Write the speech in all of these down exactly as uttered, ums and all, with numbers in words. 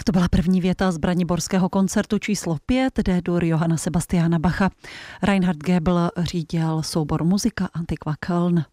Tak to byla první věta z braniborského koncertu číslo pět D-dur Johanna Sebastiana Bacha. Reinhard Goebel řídil soubor Muzika Antiqua Köln.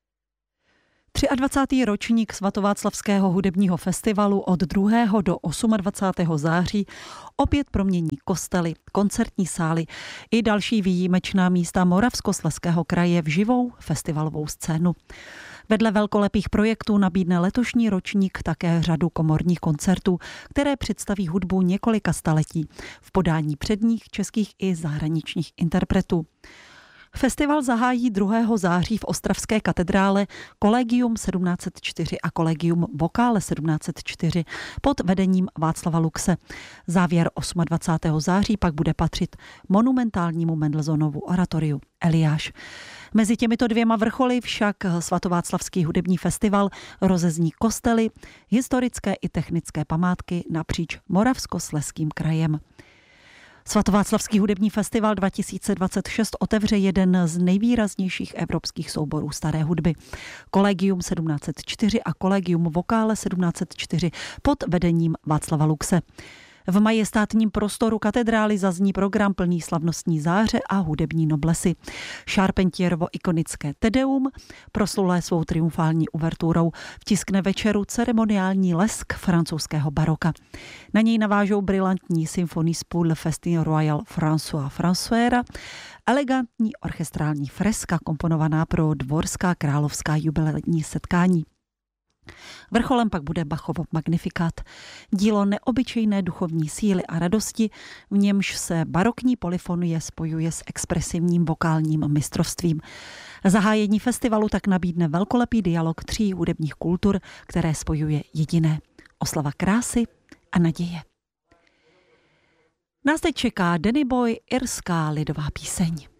dvacátý třetí ročník svatováclavského hudebního festivalu od druhého do dvacátého osmého září opět promění kostely, koncertní sály i další výjimečná místa Moravskoslezského kraje v živou festivalovou scénu. Vedle velkolepých projektů nabídne letošní ročník také řadu komorních koncertů, které představí hudbu několika staletí v podání předních českých i zahraničních interpretů. Festival zahájí druhého září v ostravské katedrále Collegium sedmnáct set čtyři a Collegium Vocale sedmnáct set čtyři pod vedením Václava Luxe. Závěr dvacátého osmého září pak bude patřit monumentálnímu Mendelsohnovu oratoriu Eliáš. Mezi těmito dvěma vrcholy však svatováclavský hudební festival rozezní kostely, historické i technické památky napříč Moravskoslezským krajem. Svatováclavský hudební festival dva tisíce dvacet šest otevře jeden z nejvýraznějších evropských souborů staré hudby. Collegium sedmnáct set čtyři a Collegium Vocale sedmnáct set čtyři pod vedením Václava Luxe. V majestátním prostoru katedrály zazní program plný slavnostní záře a hudební noblesy. Charpentierovo ikonické Tedeum, proslulé svou triumfální uverturou, vtiskne večeru ceremoniální lesk francouzského baroka. Na něj navážou brilantní symfonie pour le Festin Royal François Françoise, elegantní orchestrální freska komponovaná pro dvorská královská jubilejní setkání. Vrcholem pak bude Bachovo Magnifikát, dílo neobyčejné duchovní síly a radosti, v němž se barokní polyfonie spojuje s expresivním vokálním mistrovstvím. Zahájení festivalu tak nabídne velkolepý dialog tří hudebních kultur, které spojuje jediné: oslava krásy a naděje. Nás teď čeká Danny Boy, irská lidová píseň.